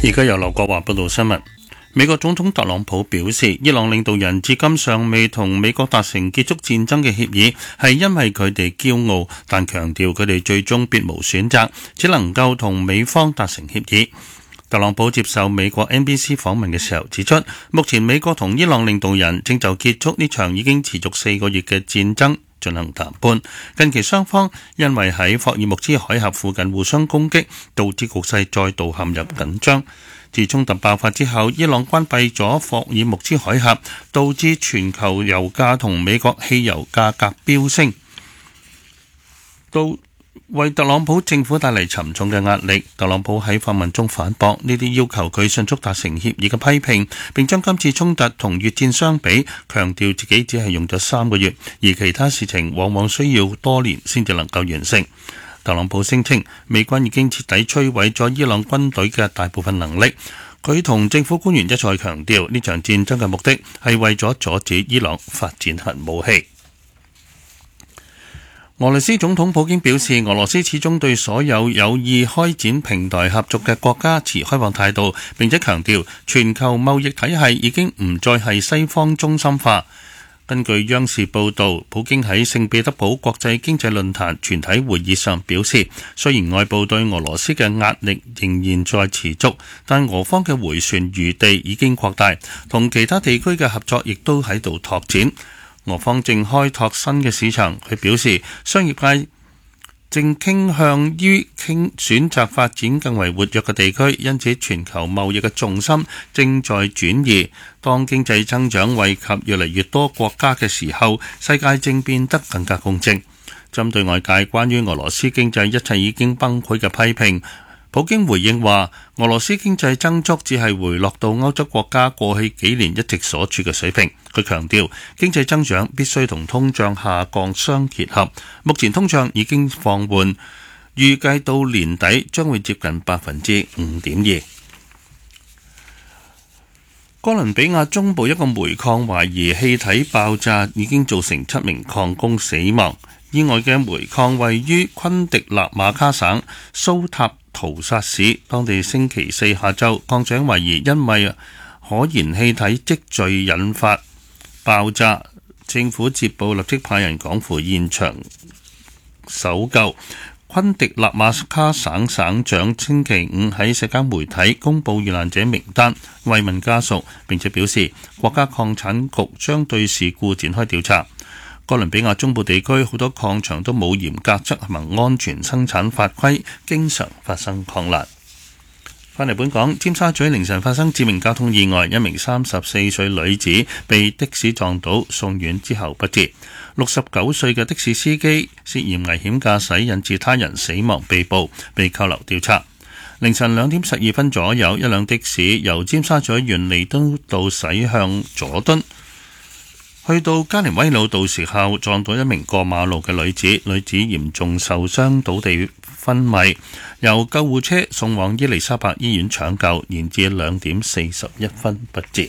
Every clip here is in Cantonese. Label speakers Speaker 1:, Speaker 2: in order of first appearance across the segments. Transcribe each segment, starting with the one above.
Speaker 1: 而家由劉國華報道新聞。美國總統特朗普表示，伊朗領導人至今尚未同美國達成結束戰爭嘅協議，係因為佢哋驕傲，但強調佢哋最終別無選擇，只能夠同美方達成協議。特朗普接受美國 NBC 訪問嘅時候指出，目前美國同伊朗領導人正就結束呢場已經持續4個月嘅戰爭進行談判。近期雙方因為喺霍爾木茲海峽附近互相攻擊，導致局勢再度陷入緊張。自衝突爆發之後，伊朗關閉咗霍爾木茲海峽，導致全球油價同美國汽油價格飆升，為特朗普政府帶嚟沉重嘅壓力。特朗普喺訪問中反駁呢啲要求佢迅速達成協議嘅批評，並將今次衝突同越戰相比，強調自己只係用咗3個月，而其他事情往往需要多年先至能夠完成。特朗普聲稱美軍已經徹底摧毀咗伊朗軍隊嘅大部分能力。佢同政府官員一再強調，呢場戰爭嘅目的係為咗阻止伊朗發展核武器。俄羅斯總統普京表示，俄羅斯始終對所有有意開展平台合作嘅國家持開放態度，並且強調全球貿易體系已經唔再係西方中心化。根據央視報導，普京喺聖彼得堡國際經濟論壇全體會議上表示，雖然外部對俄羅斯嘅壓力仍然在持續，但俄方嘅迴旋餘地已經擴大，同其他地區嘅合作亦都喺度拓展。俄方正開拓新嘅市場，佢表示商業界正傾向於選擇發展更為活躍嘅地區，因此全球貿易嘅重心正在轉移。當經濟增長惠及越嚟越多國家嘅時候，世界正變得更加公正。針對外界關於俄羅斯經濟一切已經崩潰嘅批評，普京回應話，俄羅斯經濟增速只係回落到歐洲國家過去幾年一直所處嘅水平。佢強調，經濟增長必須同通脹下降相結合。目前通脹已經放緩，預計到年底將會接近 5.2%。哥倫比亞中部一個煤礦懷疑氣體爆炸，已經造成7名礦工死亡。意外嘅煤礦位於昆迪納馬卡省蘇塔圖薩市，當地星期四下晝，礦長懷疑因為可燃氣體積聚引發爆炸，政府接報立即派人趕赴現場搜救。昆迪納馬卡省省長星期五喺社交媒體公布遇難者名單，慰問家屬，並且表示國家礦產局將對事故展開調查。哥倫比亞中部地區好多礦場都冇嚴格執行安全生產法規，經常發生礦難。返嚟本港，尖沙咀凌晨發生致命交通意外，一名34歲女子被的士撞倒，送院之後不治。69歲嘅的士司機涉嫌危險駕駛引致他人死亡被捕，被扣留調查。凌晨2點12分左右，一輛的士由尖沙咀元利都道駛向佐敦，去到加連威老道時候撞到一名過馬路嘅女子，女子嚴重受傷倒地昏迷，由救護車送往伊利沙伯醫院搶救，延至2點41分不治。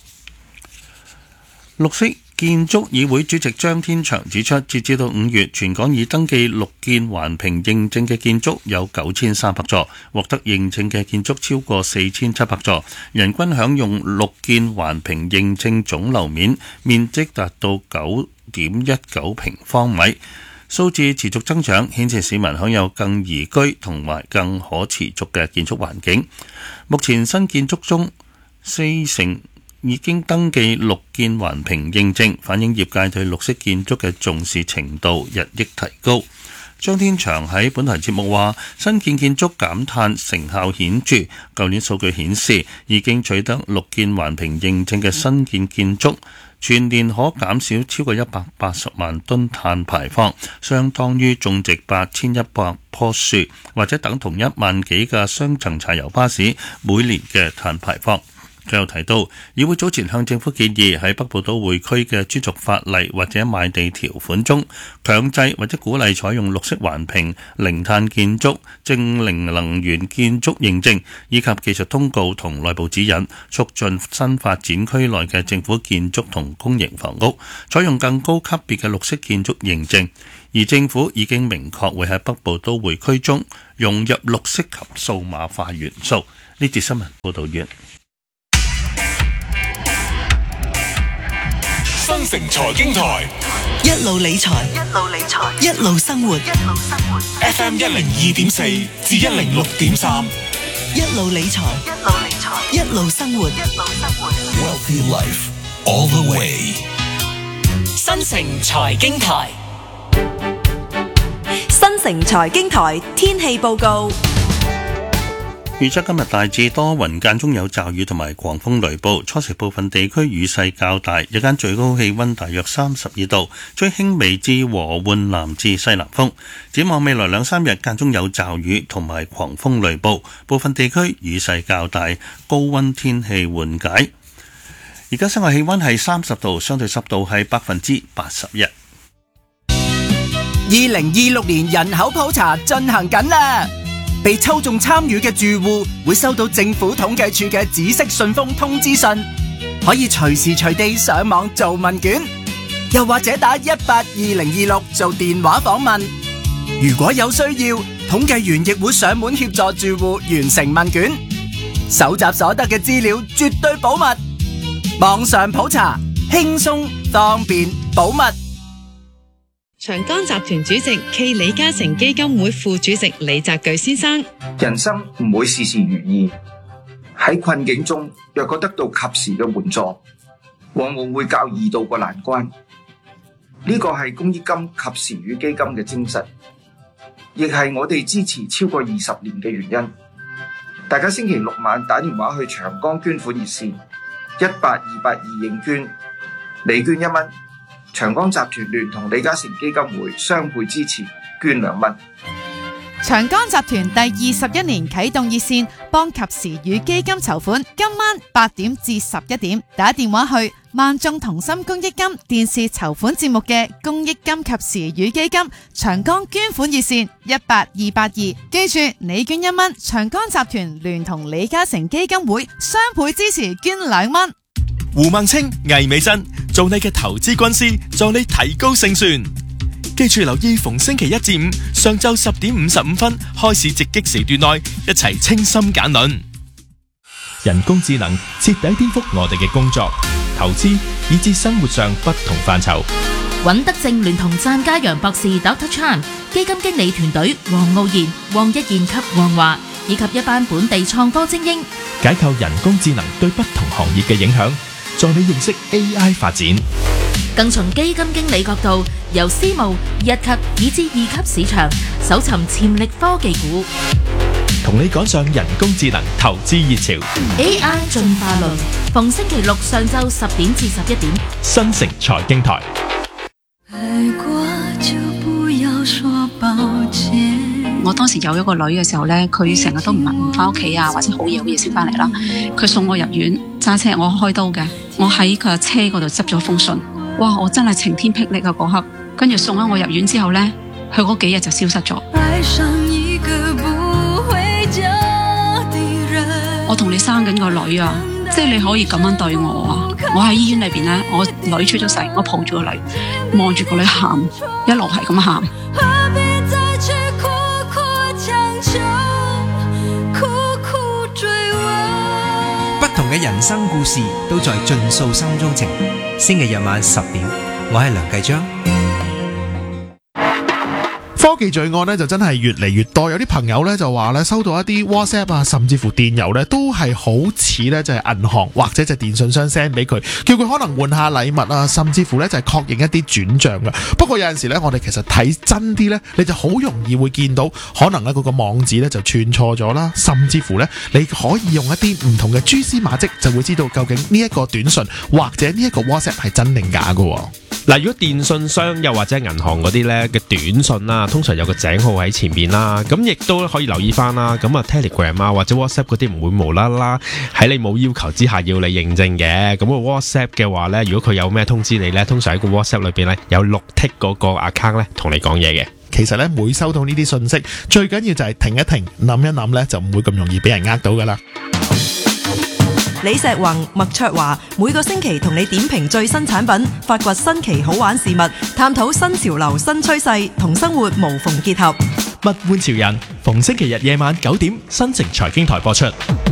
Speaker 1: 綠色建築議會主席張天祥指出，截至到5月，全港已登記綠建環評認證嘅建築有9300座，獲得認證嘅建築超過4700座，人均享用綠建環評認證總樓面面積達到9.19平方米。數字持續增長，顯示市民享有更宜居同埋更可持續嘅建築環境。目前新建築中4成已經登記綠建環評認證，反映業界對綠色建築嘅重視程度日益提高。張天祥喺本台節目話，新建建築減碳成效顯著。舊年數據顯示，已經取得綠建環評認證嘅新建建築，全年可減少超過180萬噸碳排放，相當於種植8100棵樹，或者等同1萬幾架雙層柴油巴士每年嘅碳排放。佢又提到，議會早前向政府建議喺北部都會區嘅專屬法例或者賣地條款中，強制或者鼓勵採用綠色環評、零碳建築、淨零能源建築認證，以及技術通告同內部指引，促進新發展區內嘅政府建築同公營房屋採用更高級別嘅綠色建築認證。而政府已經明確會喺北部都會區中融入綠色及數碼化元素。 呢節新聞報道完。
Speaker 2: 新城財經台
Speaker 3: 一路理財，一路生活。
Speaker 2: FM 102.4至106.3，
Speaker 3: 一路理財，一路生活。
Speaker 2: Wealthy Life all the way。
Speaker 3: 新城財經台，新城財經台天氣報告。
Speaker 1: 預測今日大致多雲，間中有驟雨同埋狂風雷暴，初時部分地區雨勢較大，日間最高氣溫大約32度，吹輕微至和緩南至西南風。展望未來2-3日，間中有驟雨同埋狂風雷暴，部分地區雨勢較大，高溫天氣緩解。而家室外氣溫係30度，相對濕度係81%。
Speaker 4: 2026年人口普查進行緊啦，被抽中參與嘅住戶會收到政府統計處嘅紫色信封通知信，可以隨時隨地上網做問卷，又或者打182-026做電話訪問。如果有需要，統計員亦會上門協助住戶完成問卷，搜集所得嘅資料絕對保密。網上普查，輕鬆方便保密。
Speaker 5: 長江集團主席暨李嘉誠基金會副主席李澤鉅先生：
Speaker 6: 人生唔會事事如意，喺困境中若果得到及時嘅援助，往往會較易渡過難關。呢個係公益金及時雨基金嘅精神，亦係我哋支持超過20年嘅原因。大家星期六晚打電話去長江捐款熱線18282認捐，你捐1蚊，長江集團聯同李嘉誠基金會雙倍支持，捐2蚊。
Speaker 7: 長江集團第21年啟動熱線，幫及時雨基金籌款。今晚8點至11點，打電話去萬眾同心公益金電視籌款節目嘅公益金及時雨基金長江捐款熱線18282。記住，你捐1蚊，長江集團聯同李嘉誠基金會雙倍支持，捐2蚊。
Speaker 8: 胡孟青、魏美珍做你嘅投資軍師，助你提高勝算。記住留意逢星期1至5上晝10點55分開市直擊時段內，一齊清心簡論。人工智能徹底顛覆我哋嘅工作、投資以至生活上不同範疇。
Speaker 9: 尹德正聯同湛家陽博士 Dr. Chan、基金經理團隊黃傲然、黃一賢及黃華，以及一班本地創科精英，
Speaker 8: 解構人工智能對不同行業嘅影響，助你認識 AI 發展。
Speaker 9: 更從基金經理角度，由私募、1級以至2級市場搜尋潛力科技股，
Speaker 8: 同你趕上人工智能投資熱潮。
Speaker 9: AI 進化論，逢星期六上晝10點至11點，
Speaker 8: 新城財經台。
Speaker 10: 我當時有一個女嘅時候呢，佢成日都唔翻屋企啊，或者好夜先翻嚟啦。佢送我入院，揸車我開刀嘅，我喺佢車嗰度執咗封信。哇！我真係晴天霹靂啊嗰刻，跟住送咗我入院之後呢，佢嗰幾日就消失咗。我同你生緊個女啊，即係你可以咁樣對我啊！我喺醫院裏邊呢，我女出咗世，我抱住個女，望住個女喊，一路係咁喊。
Speaker 11: 不同嘅人生故事都在盡訴心中情。星期日晚10點，我係梁繼章。
Speaker 12: 科技罪案咧就真係越嚟越多，有啲朋友咧就話咧收到一啲 WhatsApp 啊，甚至乎電郵咧都係好似咧就係銀行或者就係電信商 send 俾佢，叫佢可能換下禮物啊，甚至乎咧就係確認一啲轉賬噶。不過有陣時咧，我哋其實睇真啲咧，你就好容易會見到可能咧嗰個網址咧就串錯咗啦，甚至乎咧你可以用一啲唔同嘅蛛絲馬跡就會知道究竟呢一個短信或者呢一個 WhatsApp 係真定假噶。
Speaker 13: 嗱，如果電信商又或者銀行嗰啲咧嘅短信啦，通常有個井號喺前邊啦，咁亦都可以留意翻啦。咁啊 Telegram 啊或者 WhatsApp 嗰啲唔會無啦啦喺你冇要求之下要你認證嘅。咁個 WhatsApp 嘅話咧，如果佢有咩通知你咧，通常喺個 WhatsApp 裏邊咧有綠剔嗰個 account 咧同你講嘢嘅。
Speaker 12: 其實咧每收到呢啲信息，最緊要就係停一停，諗一諗咧，就唔會咁容易俾人呃到噶啦。
Speaker 3: 李石宏、麥卓華每個星期同你點評最新產品，發掘新奇好玩事物，探討新潮流新趨勢，同生活無縫結合。
Speaker 8: 物玩潮人，逢星期日夜晚9點，新城財經台播出。